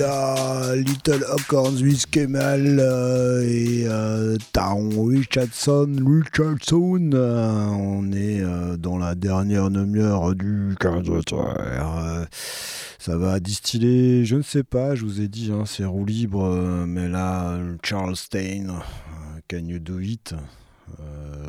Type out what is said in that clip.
Little Acorns with Kemal et Taron Richardson. On est dans la dernière demi-heure du 15 ça va distiller, je ne sais pas, je vous ai dit, hein, c'est roue libre, mais là, Charles Stein, Can You Do It,